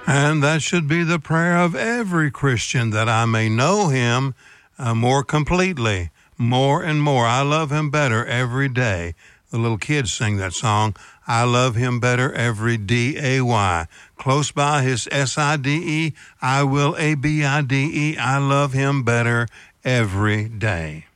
And that should be the prayer of every Christian, that I may know him more completely, more and more. I love him better every day. The little kids sing that song, I love him better every day. Close by his SIDE, I will ABIDE. I love him better every day.